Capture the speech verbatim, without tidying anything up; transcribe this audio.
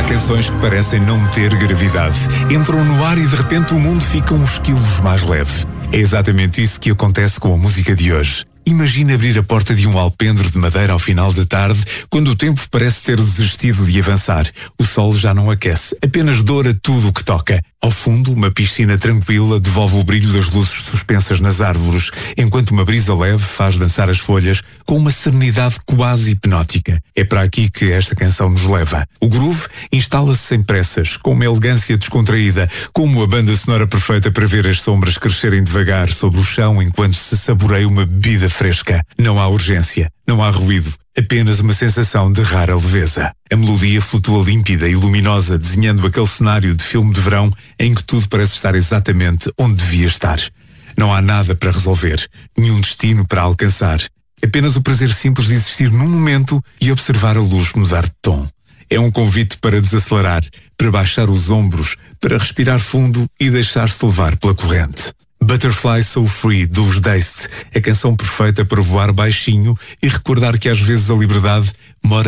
canções que parecem não ter gravidade. Entram no ar e de repente o mundo fica uns quilos mais leve. É exatamente isso que acontece com a música de hoje. Imagina abrir a porta de um alpendre de madeira ao final da tarde, quando o tempo parece ter desistido de avançar. O sol já não aquece, apenas doura tudo o que toca. Ao fundo, uma piscina tranquila devolve o brilho das luzes suspensas nas árvores, enquanto uma brisa leve faz dançar as folhas com uma serenidade quase hipnótica. É para aqui que esta canção nos leva. O groove instala-se sem pressas, com uma elegância descontraída, como a banda sonora perfeita para ver as sombras crescerem devagar sobre o chão enquanto se saboreia uma bebida fresca. Não há urgência, não há ruído, apenas uma sensação de rara leveza. A melodia flutua límpida e luminosa, desenhando aquele cenário de filme de verão em que tudo parece estar exatamente onde devia estar. Não há nada para resolver, nenhum destino para alcançar. Apenas o prazer simples de existir num momento e observar a luz mudar de tom. É um convite para desacelerar, para baixar os ombros, para respirar fundo e deixar-se levar pela corrente. Butterfly So Free, dos Dazed, a canção perfeita para voar baixinho e recordar que às vezes a liberdade mora